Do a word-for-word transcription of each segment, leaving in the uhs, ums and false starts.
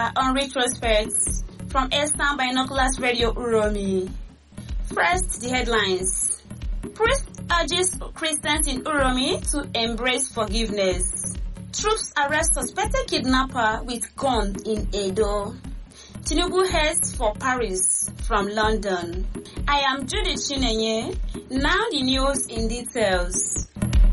are on retrospects from Eastern Binoculars Radio Uromi. First, the headlines. Priest urges Christians in Uromi to embrace forgiveness. Troops arrest suspected kidnapper with gun in Edo. Tinubu heads for Paris from London. I am Judith Chinenye. Now the news in details.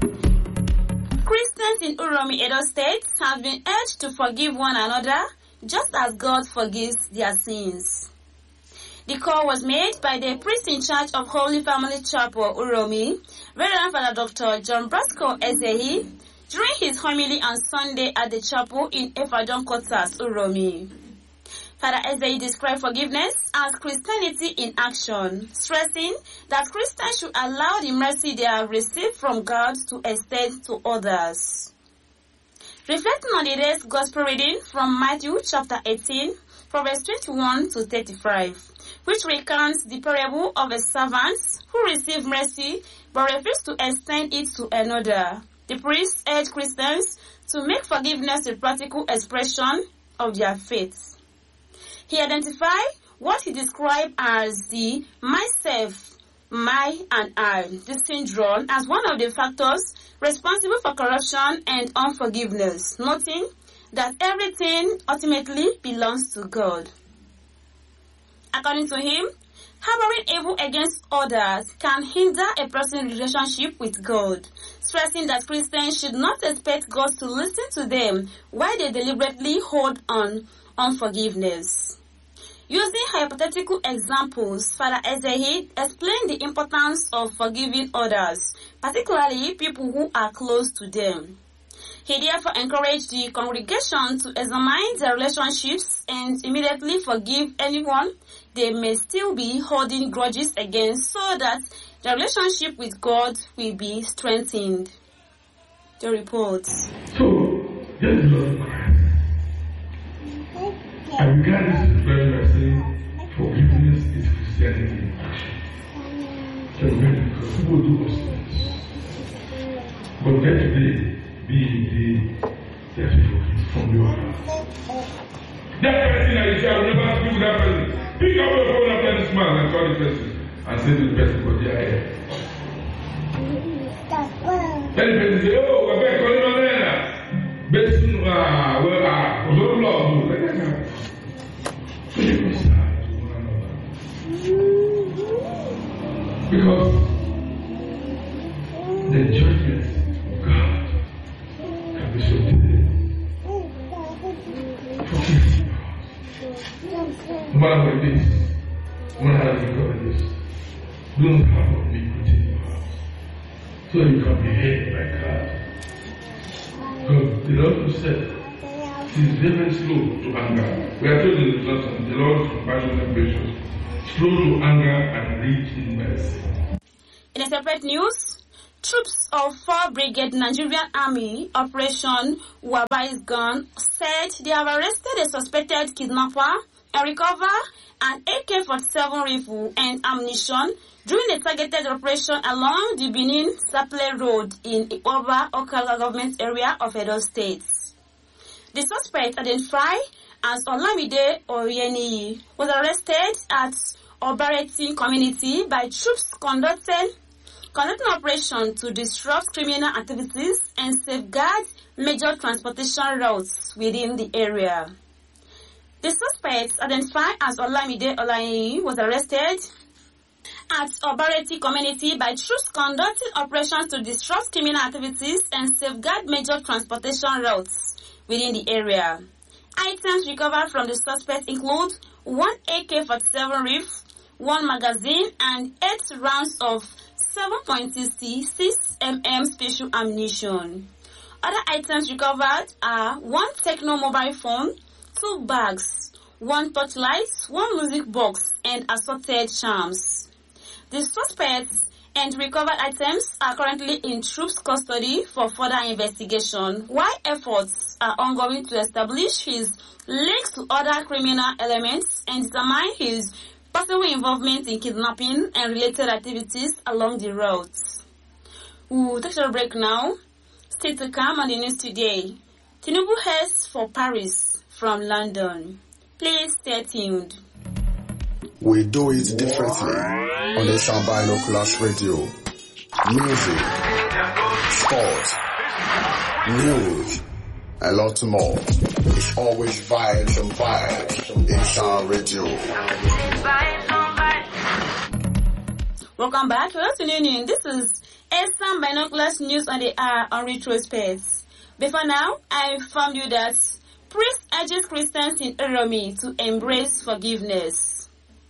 Christians in Uromi, Edo State have been urged to forgive one another just as God forgives their sins. The call was made by the priest in charge of Holy Family Chapel, Uromi, Reverend Father Doctor John Brasco Ezehi, during his homily on Sunday at the chapel in Efadon Quarters, Uromi. Father Ezehi described forgiveness as Christianity in action, stressing that Christians should allow the mercy they have received from God to extend to others. Reflecting on the day's gospel reading from Matthew chapter eighteen, from verse twenty-one to thirty-five, which recounts the parable of a servant who received mercy but refused to extend it to another. The priest urged Christians to make forgiveness a practical expression of their faith. He identified what he described as the myself, my, and I, the syndrome, as one of the factors responsible for corruption and unforgiveness, noting that everything ultimately belongs to God. According to him, harboring evil against others can hinder a person's relationship with God, stressing that Christians should not expect God to listen to them while they deliberately hold on unforgiveness. Using hypothetical examples, Father Ezehi explained the importance of forgiving others, particularly people who are close to them. He therefore encouraged the congregation to examine their relationships and immediately forgive anyone they may still be holding grudges against, so that their relationship with God will be strengthened. The report. So, there is Lord Christ. I regard this very by saying forgiveness is Christianity in action. Because people do those things. But then today, be the that you forgive from your heart. That person that you say, I will never speak with that person. Pick up your phone after this man and call the person and say to the person, but they are here. Then the person say, oh, we're back calling on there. Based on, ah, well, ah, was all love. Like that. So you can start to one another. Because the judgment of God can be so today. Forgive you. No matter what it is, no matter how you got this, do not have iniquity in your heart. So you can be hated by God. Because the Lord said, He is very slow to anger. We are told in the lesson, the Lord is compassionate and gracious, slow to anger and rich in mercy. In a separate news, troops of four Brigade Nigerian Army Operation Wabai's Gun said they have arrested a suspected kidnapper and recovered an A K forty-seven rifle and ammunition during a targeted operation along the Benin-Saple Road in Oba Okala government area of Edo State. The suspect, identified as Olamide Oyeniyi, was arrested at Obareti community by troops conducting conducting operation to disrupt criminal activities and safeguard major transportation routes within the area. The suspect, identified as Olamide Oyeniyi, was arrested at Obareti community by troops conducting operations to disrupt criminal activities and safeguard major transportation routes within the area. Items recovered from the suspect include one A K forty-seven rifle, one magazine, and eight rounds of seven point six six millimeter special ammunition. Other items recovered are one Techno mobile phone, two bags, one torchlight, one music box, and assorted charms. The suspects and recovered items are currently in troops' custody for further investigation, while efforts are ongoing to establish his links to other criminal elements and determine his possible involvement in kidnapping and related activities along the routes. We'll take a break now. Stay to come on the news today. Tinubu heads for Paris from London. Please stay tuned. We do it differently on the Sound Binoculars Radio. Music, sports, news, a lot more. It's always vibes and vibes in Sound Radio. Welcome back to the afternoon. This is Sound Binoculars News on the Hour on Retrospect. Before now, I informed you that priest urges Christians in Uromi to embrace forgiveness.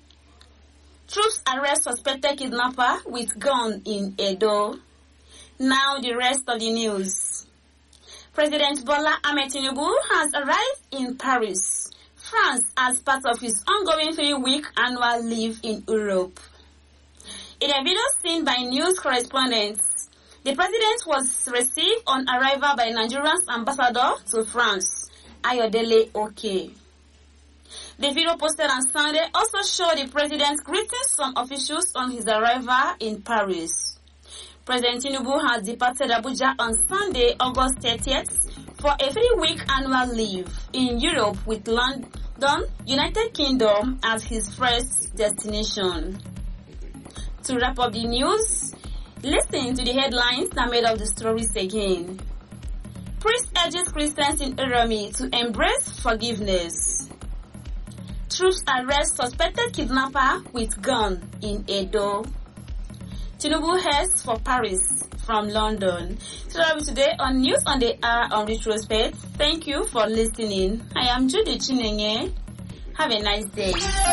Troops arrest suspected kidnapper with gun in Edo. Now the rest of the news. President Bola Ahmed Tinubu has arrived in Paris, France, as part of his ongoing three-week annual leave in Europe. In a video seen by news correspondents, the president was received on arrival by Nigeria's ambassador to France, Ayodele Oke. The video posted on Sunday also showed the president greeting some officials on his arrival in Paris. President Tinubu has departed Abuja on Sunday, August thirtieth, for a three-week annual leave in Europe with London, United Kingdom as his first destination. To wrap up the news, listen to the headlines that made up the stories again. Priest urges Christians in Uromi to embrace forgiveness. Troops arrest suspected kidnapper with gun in Edo. Tinubu heads for Paris from London. So that was today on News on the Hour on Retrospect. Thank you for listening. I am Judy Chinenye. Have a nice day.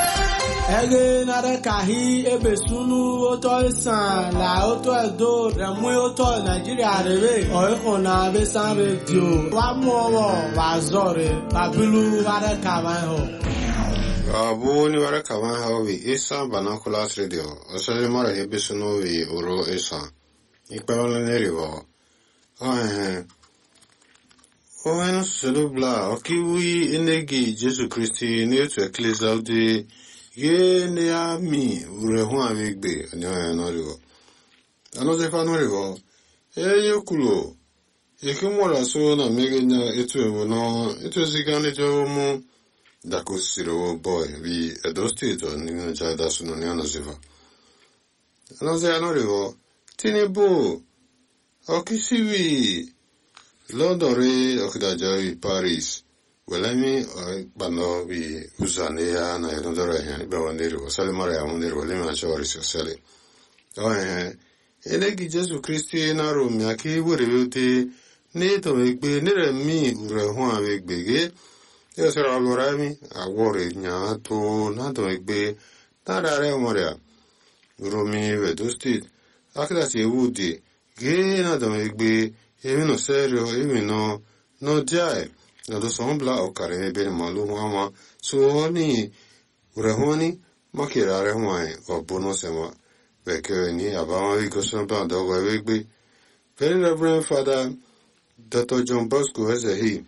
Ege nare kahi ebe sunu oto isan la oto edo remu oto Nigeria rebe oiko na be san radio wa mu owo wa zore babilu ware kawan ho. Abu ni ware kawan ho wi Isa Binoculars Radio. Osele mara ebe sunu wi oro Isa. Ipe wala neriwo. Oh eh. Owen Selubla, Okiwi Enegi, Jesu Christi, near to Ecclesia de Ye Nea Mi, Urehuan Vigbe, and Yanorigo. Another Fanorigo, Eyokulo, Ekumora Sona Megana, it will know, it was a Ganito Dakusiro boy, we a dostit on Nina Dasunoniana Ziva. Another Anorigo, Tinebo, Okisiwi. London re okdajawi Paris welami bano bi uzania na yondore yani ba wandiri wasale mara ya wandiri welimi na chawari sosale ohe elegi Jesu Christi na Rome aki wurewute ne to egbe nere mi urehu awegbege yesera alorami awore nya to na to egbe tarare moria Rome Edo State akda se wudi ge na to egbe Even no serio, even no, no jai. No do sombla o kare bene malu mama. So ni urehoni makira rehwai o bono sema. Veke ni abama vi kosombla dogo evigbi. Very Reverend Father Doctor John Bosco has a he.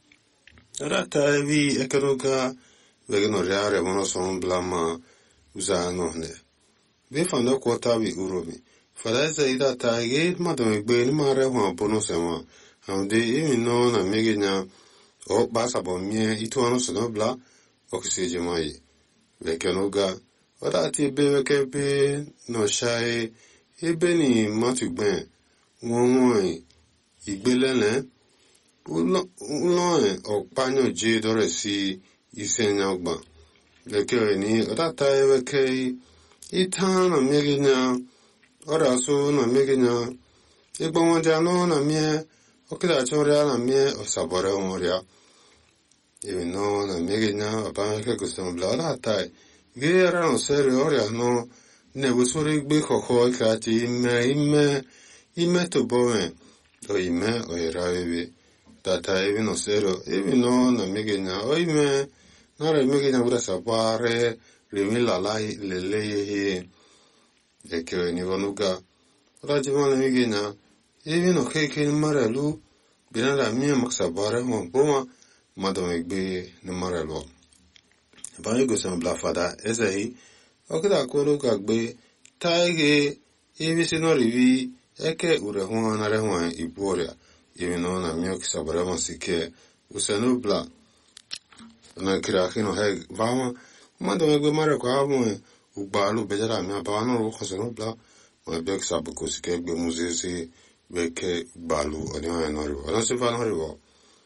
Rata vi ekeroga vege no reare mono sombla ma uzano ne. Vi fando kwota vi urobi. Fada ida tage madam egbe ni mare hwan bono sema amde imi no na megenya o basa bomie itu anu so bla okiseje mai vekenoga oda ti be vekebe no shai ebe ni matugben won won igbelele ulo ulo o panyo je dore si isenya ogba veke ni oda ta veke itana megenya Ora so na megenya igbo wonja no na mie okida choria na mie osabore oria even no na megenya aba ke kusum bla tai gera no serio oria no ne busuri gbe khokho kati ime ime ime to boe do ime o erawe tata even no serio even no na megenya o ime na re megenya bura sabare rimila lai lele he Eke ni vanuka. Rajimana migina. Evi no keke ni marelu. Binada miya maksabare mo boma. Madam egbe ni marelu. Bani gusan blafada ezehi. Okida kuru kagbe. Taige. Evi sino rivi. Eke urehuan na rehuan iboria. Evi no na miya maksabare mo sike. Usanu bla. na kira hino he vama mando megbe mare kwa hamu ugbalu bejara mi abano ro khoseno bla ma bek sabu ko sike gbe muzesi beke balu oni ma nori ona se fa nori wo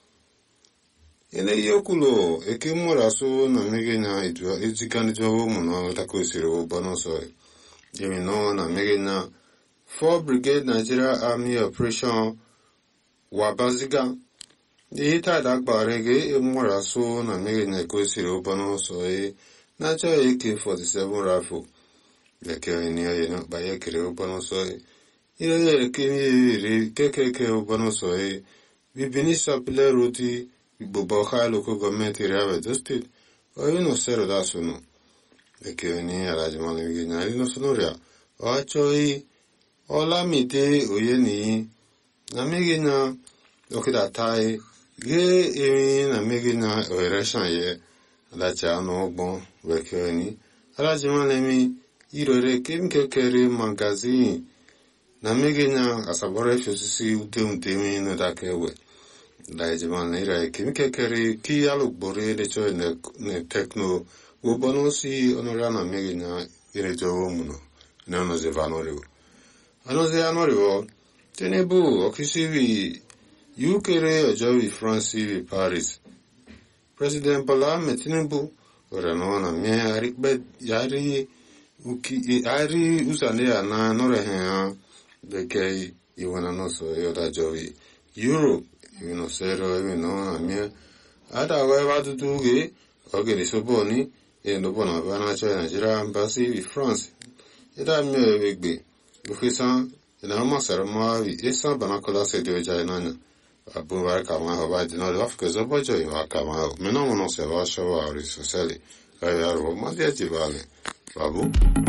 ene yokulo eke mora so na mege na itu izikani jo mu no ta ko siro bono so yemi no na mege na four Brigade Nigeria Army Operation Wabaziga ita da gbarege e mora so na mege na ko siro bono so e na cho A K forty-seven rifle leke ni aye no ba ye kire bono so e ile ke ni keke ke bono so e bibini sapile roti Bobo local government area of the state, or you know, Sero Dasuno. The Kevini, Rajman, Vinarino Sonoria, or actually, Ola Mite, Uyeni, Namigina, Lokidatai, Gay in Amigina, or Rashan ye, Lachano Bon, Vekeni, Rajman, Ire Kim Kekeri magazine, Namigina, as a boref, you see, Utim Timi, no Dakewe. Laijiman ira kimike keri ki aluk bore de cho ne ne techno wo bonosi onorana megina ire jo muno ne ono ze vanoriwo ano ze anoriwo tenebu okisivi ukere ojowi France vi Paris President Bola Tinubu orano na me ari be yari uki ari usane ana nore he beke iwana no so yoda jowi Europe you know, Sero, you know, I mean, I don't know what to do. Okay, so Bonnie, in the Bona, Nigeria embassy with France. It I may a big be. Because in a master of my, it's some banacola said to Jaina. A boom, I come out by the north of because of what you are come out. Menomono se va show our society. I are Romadia Valley. Babu.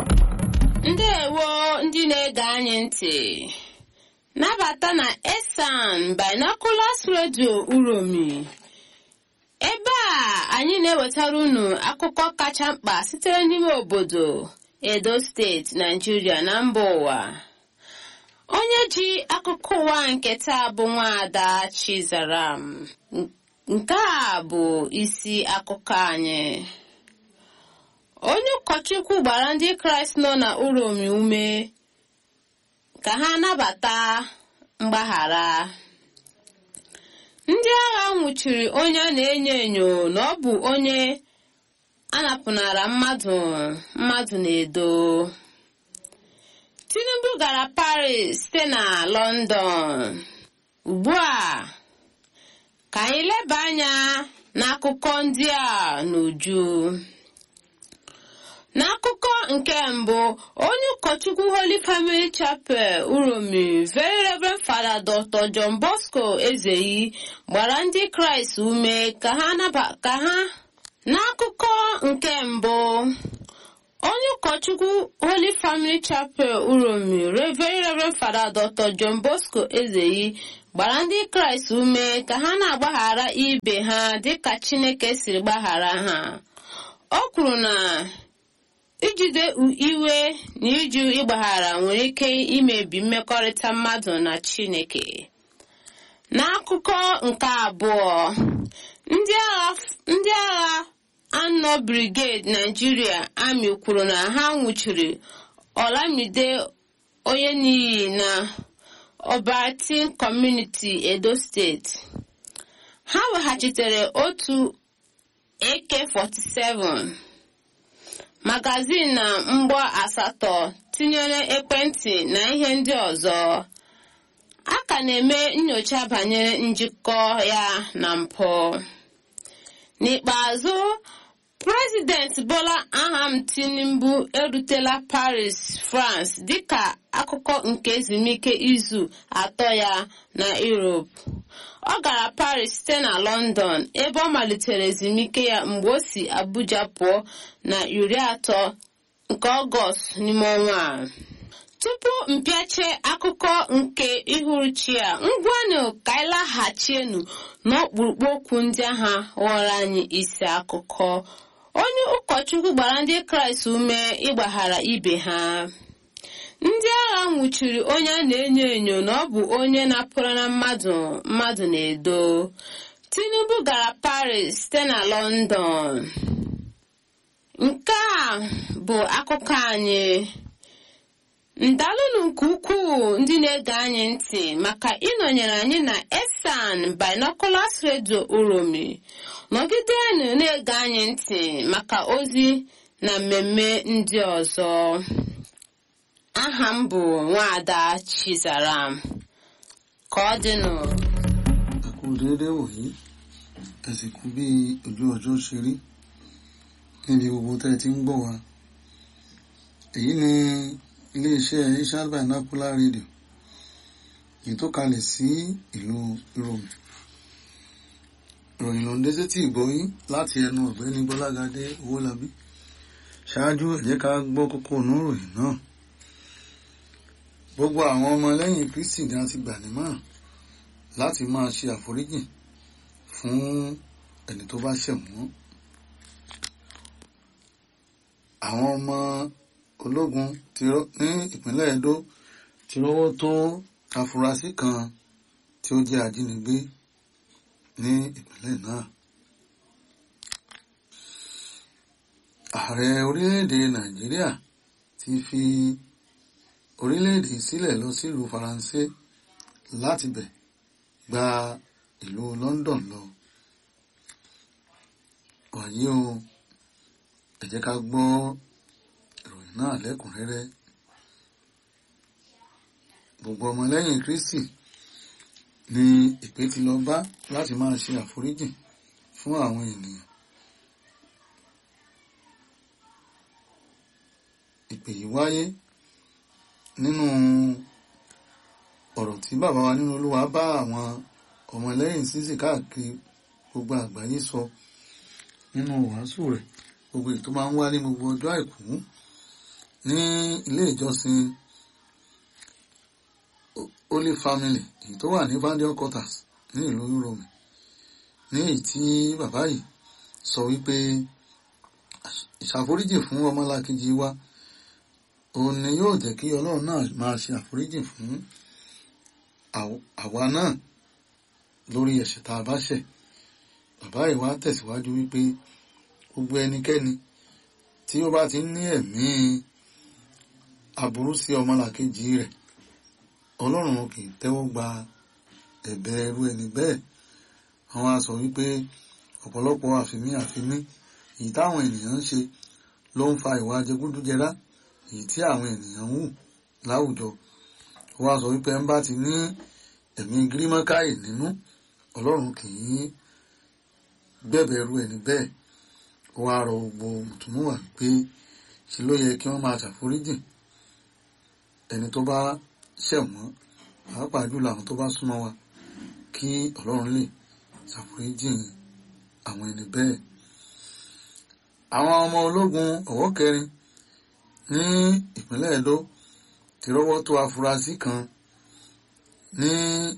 Ndewo ndị na-ege anyị ntị. Nabata na Esan Binoculars Radio Uromi. Ebe a anyị na-ewetara unu akụkọ kacha mkpa sitere n'ime obodo Edo State, Nigeria na mba ụwa. Onye ji akụkọ ụwa nke taa bụ Nwaada Chizaram. Nke a bụ isi akụkọ anyị. Onye ụkọchukwu gbara ndị Kraịst nọ na Uromi ume ka ha nabata mgbaghara. Ndị agha nwụchiri onye a na-enyo enyo na ọ bụ onye anapụnara mmadụ mmadụ na-edo. Tinubu gara Paris site na London. Ugbu a ka anyị leba anya n'akụkọ ndị a n'uju. N'akụkọ nke mbụ, onye ụkọchukwu Holy Family Chapel Uromi, Very Reverend Father Doctor John Bosco Ezeyi gbara ndị Kraịst ume ka ha naba ka ha. N'akụkọ nke mbụ, onye ụkọchukwu Holy Family Chapel Uromi, Very Reverend Father Doctor John Bosco Ezeyi gbara ndị Kraịst ume ka ha na-agbaghara ibe ha dịka Chineke siri gbaghara ha. O kwuru na ijide iwe na iju ịgbaghara nwere ike imebi mmekọrịta mmadụ na Chineke. N'akụkọ nke abụọ, ndị agha ndị agha anọ Brigade Nigeria Army kwuru na ha nwụchiri Olamide Oyeniyi na Obatin Community, Edo State. Ha weghachitere otu A K forty-seven magazin na mgbọ asatọ tinyere ekwentị na ihe ndị ọzọ. A ka na-eme nnyocha banyere njikọ ya na mpụ. N'ikpeazụ, President Bola Ahmed Tinubu erutela Paris, France dịka akụkụ nke ezumike izu atọ ya na Europe. Ọ gara Paris site na London ebe ọ malitere ezumike ya mgbe o si Abuja pụọ na iri atọ nke Ọgọst n'ime ọnwa a. Tupu mpịache akụkọ nke ihuruchi a, ngwanụ ka anyị laghachienu n'ọkpụrụkpụ okwu ndị agha ghọrọ anyị isi akụkọ. Onye ụkọchukwu gbara ndị Kraịst ume ịgbaghara ibe ha. Ndị agha nwụchiri onye a na-enyo enyo na ọ bụ onye napụrụ na mmadụ mmadụ na-edo. Tinubu gara Paris site na London. Nke a bụ akụkọ anyị. Ndalụnụ nke ukwuu ndị na-ege anyị ntị maka ịnọnyere anyị na Esan Binoculars Radio Uromi. Nọgidenụ na-ege anyị ntị maka ozi na mmemme ndị ọzọ. Aha m bụ Nwaada Chizaram. Ka ọ dịnụ. Àkú déédé wòyí, ẹ sì kú bí ojú ọjọ́ ṣe rí níbi gbogbo tẹ́ ẹ ti ń gbọ́ wa. Èyí ni iléeṣẹ́ Esan Binocular Radio, èyí tó kalẹ̀ sí ìlú Uromi. Ìròyìn ló ń dé sétí ìgbọ́yín láti ẹnu ọ̀gbẹ́ni Gbọ́lágadé Owólabí. Ṣáájú ẹ jẹ́ ká gbọ́ kókó inú ìròyìn náà. Gbogbo àwọn ọmọ lẹ́yìn Kristi ni a ti gbà nímọ̀ràn láti máa ṣe àforíjìn fún ẹni tó bá ṣẹ̀ wọ́n. Àwọn ọmọ ológun ní ìpínlẹ̀ Edo ti rọ́wọ́ tó afurasí kan tí ó jẹ́ ajínigbé ní ìpínlẹ̀ náà. Ààrẹ orílẹ̀-èdè Nàìjíríà ti fi orílẹ̀-èdè sílẹ̀ lọ sílùú Faransé láti bẹ̀ gba ìlú London lọ. Wàyí o, ẹ jẹ́ ká gbọ́ ìròyìn náà lẹ́kùnrẹ́rẹ́. Gbogbo ọmọlẹ́yìn Kristi ni ìpè ti lọ bá láti máa ṣe àforíjìn fún àwọn ènìyàn. Ìpè yìí wáyé nínú ọ̀rọ̀ tí bàbá wa nínú Olúwa bá àwọn ọmọlẹ́yìn sísì káàkiri gbogbo àgbáyé sọ nínú wàásù rẹ̀ gbogbo èyí tó máa ń wá ní gbogbo ọjọ́ àìkú ní ilé ìjọsìn Holy Family èyí tó wà ní Bandion Quarters ní ìlú Uromi, ní èyí tí bàbá yìí sọ wípé ìṣàforíjì fún ọmọlàkejì wa òun ni yóò jẹ́ kí Ọlọ́run náà máa ṣe àforíjì fún àwa náà lórí ẹ̀ṣẹ̀ tá a bá ṣẹ̀. Bàbá yìí wá tẹ̀síwájú wípé gbogbo ẹnikẹ́ni tí ó bá ti ní ẹ̀mí aburú sí ọmọlàkejì rẹ̀, Ọlọ́run kì í tẹ́wọ́ gba ẹ̀bẹ̀ ẹrú ẹni bẹ́ẹ̀. Àwọn á sọ wípé ọ̀pọ̀lọpọ̀ àfimí àfimí èyí táwọn ènìyàn ń ṣe ló ń fa ìwà jẹgúdújẹrá èyí tí àwọn ènìyàn ń hù láwùjọ. Ó wá sọ wípé ń bá ti ní ẹ̀mí gírímọ́káì nínú, Ọlọ́run kì í gbẹ̀bẹ̀ ẹrú ẹni bẹ́ẹ̀. Ó wá rọ gbogbo mùtúmùwà pé ṣe ló yẹ kí wọ́n máa ṣàforíjìn ẹni tó bá ṣẹ̀ wọ́n, pàápàá jùlọ àwọn tó bá súnmọ́ wa, kí Ọlọ́run lè ṣàforíjìn àwọn ẹni bẹ́ẹ̀. Àwọn ọmọ ológun ọ̀wọ́ kẹrin ní ìpínlẹ̀ Edo ti rọ́wọ́ tó afurasí kan ní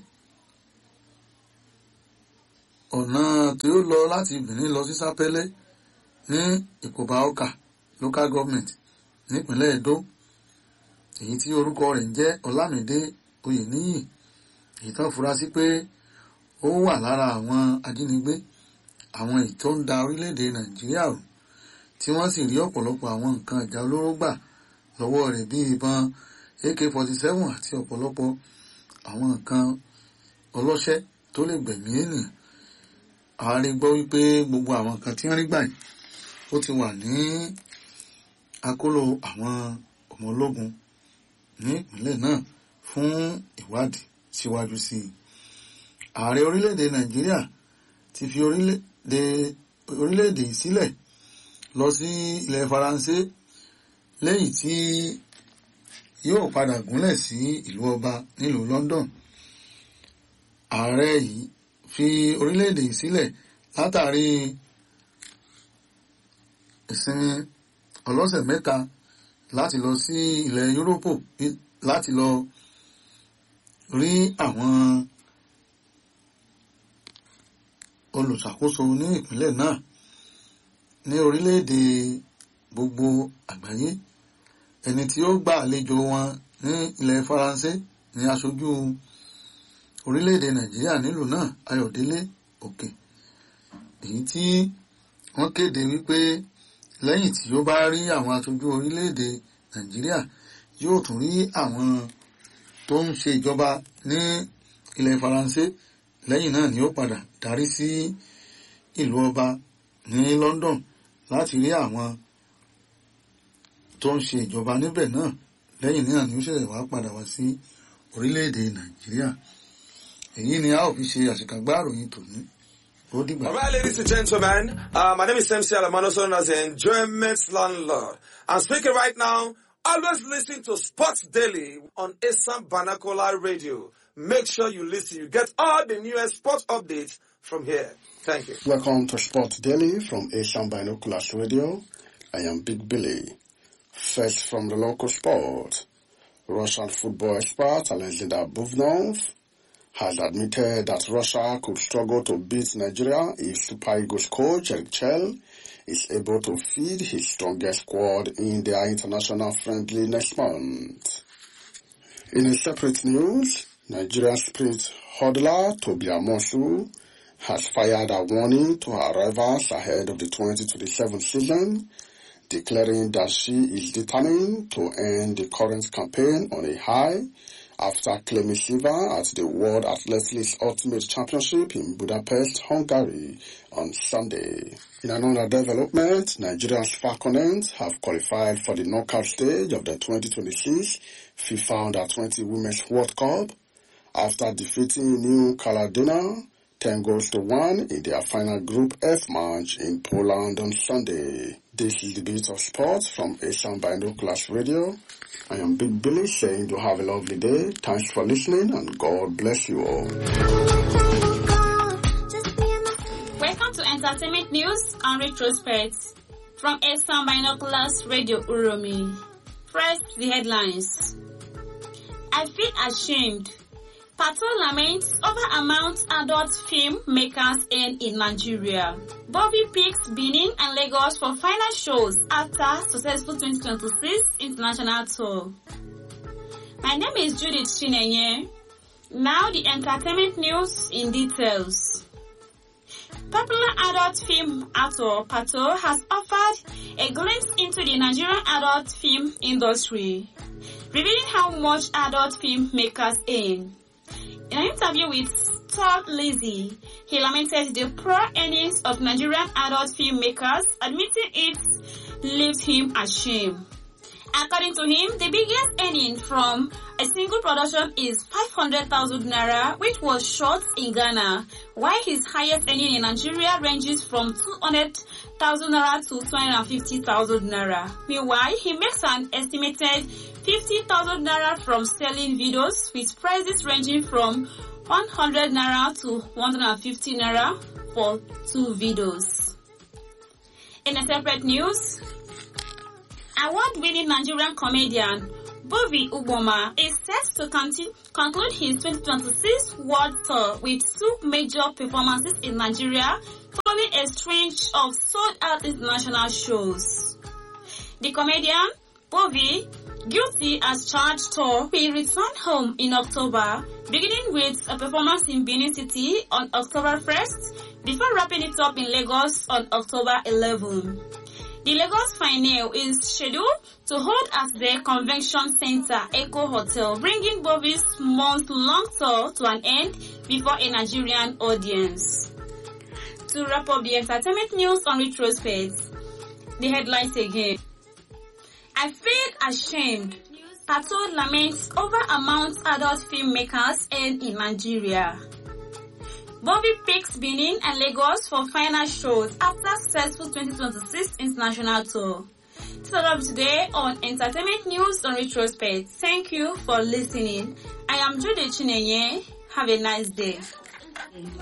ọ̀nà tí ó lọ láti Benin lọ sí Sápẹ́lẹ́ ní Ìkòbá Ọkà local government nípínlẹ̀ Edo, èyí tí orúkọ rẹ̀ ń jẹ́ Ọlámídé Oyèníyì, èyí tán fura sí pé ó wà lára àwọn ajínigbé, àwọn èyí tó ń da orílẹ̀-èdè Nàìjíríà rú, tí wọ́n sì rí ọ̀pọ̀lọpọ̀ àwọn nǹkan ìjà olóró gbà lọ́wọ́ rẹ̀ bíi ìbọn A K forty-seven àti ọ̀pọ̀lọpọ̀ àwọn nǹkan ọlọ́ṣẹ́ tó lè gbẹ̀mí ènìyàn. A rí gbọ́ wípé gbogbo àwọn nǹkan tí wọ́n rí gbà yìí ó ti wà ní akóló àwọn ọmọ ológun ní ìpínlẹ̀ náà fún ìwádìí síwájú sí i. Ààrẹ orílẹ̀-èdè Nàìjíríà ti fi orílẹ̀-èdè orílẹ̀-èdè sílẹ̀ lọ sí ilẹ̀ Faransé, lẹ́yìn tí yóò padà gúnlẹ̀ sí ìlú ọba nílùú London. Ààrẹ yìí fi orílẹ̀-èdè sílẹ̀ látàrí ìsinmi ọlọ́sẹ̀ mẹ́ta láti lọ sí ilẹ̀ Yúróòpù láti lọ rí àwọn olùṣàkóso ní ìpínlẹ̀ náà ní orílẹ̀-èdè gbogbo àgbáyé. Ẹni tí ó gba àlejò wọn ní ilẹ̀ Faransé ní aṣojú orílẹ̀-èdè Nàìjíríà nílùú náà, Ayọ̀délé Òkè, èyí tí wọ́n kéde wípé lẹ́yìn tí ó bá rí àwọn aṣojú orílẹ̀-èdè Nàìjíríà yóò tún rí àwọn tó ń ṣe ìjọba ní ilẹ̀ Faransé lẹ́yìn náà ni ó padà darí sí ìlú ọba ní London láti rí àwọn tó ń ṣe ìjọba níbẹ̀ náà lẹ́yìn náà ni ó ṣẹ̀ṣẹ̀ wá padà wá sí orílẹ̀-èdè Nàìjíríà. Èyí ni a ó fi ṣe àṣekágbá ìròyìn tòní. Ó dìgbà. All right, ladies and gentlemen, uh, my name is M C Alamano, known as the Enjoyment Landlord. I'm speaking right now. Always listen to Sports Daily on Esan Banakola Radio. Make sure you listen. You get all the newest sports updates from here. Thank you. Welcome to Sports Daily from Asian Binoculars Radio. I am Big Billy. First from the local sport. Russian football expert Alexander Buvnov has admitted that Russia could struggle to beat Nigeria if Super Eagles coach Eric Chell is able to feed his strongest squad in their international friendly next month. In a separate news, Nigerian sprint hurdler Tobi Amosu has fired a warning to her rivals ahead of the twenty twenty-seven season, declaring that she is determined to end the current campaign on a high after claiming silver at the World Athletics Ultimate Championship in Budapest, Hungary on Sunday. In another development, Nigeria's Falconets have qualified for the knockout stage of the twenty twenty-six FIFA Under twenty Women's World Cup after defeating New Caledonia ten goals to one in their final Group F match in Poland on Sunday. This is the Beat of Sports from Asian Binoculars Radio. I am Big Billy saying to have a lovely day. Thanks for listening and God bless you all. Welcome to Entertainment News on Retrospect from Asian Binoculars Radio Uromi. First, the headlines. I feel ashamed. Pato laments over amount adult film makers earn in Nigeria. Bobby picks Benin and Lagos for final shows after successful twenty twenty-six international tour. My name is Judith Chinenye. Now the entertainment news in details. Popular adult film actor Pato has offered a glimpse into the Nigerian adult film industry, revealing how much adult film makers earn. In an interview with Todd Lizzie, he lamented the poor earnings of Nigerian adult filmmakers, admitting it leaves him ashamed. According to him, the biggest earning from a single production is five hundred thousand naira, which was shot in Ghana, while his highest earning in Nigeria ranges from two hundred thousand naira to two hundred fifty thousand naira. Meanwhile, he makes an estimated fifty thousand naira from selling videos, with prices ranging from one hundred naira to one hundred fifty naira for two videos. In a separate news, award-winning Nigerian comedian Bobby Uboma is set to continue, conclude his twenty twenty-six world tour with two major performances in Nigeria following a stretch of sold-out international shows. The comedian, Bobby, guilty as charged tour, will return home in October, beginning with a performance in Benin City on October first, before wrapping it up in Lagos on October eleventh. The Lagos final is scheduled to hold at the Convention Center Echo Hotel, bringing Bobby's month-long tour to an end before a Nigerian audience. To wrap up the entertainment news on Retrospect, the headlines again. I feel ashamed. Pato laments over amount adult filmmakers earn in Nigeria. Bobby picks Benin and Lagos for final shows after successful twenty twenty-six international tour. This is all today on Entertainment News on Retrospect. Thank you for listening. I am Judy Chinenye. Have a nice day.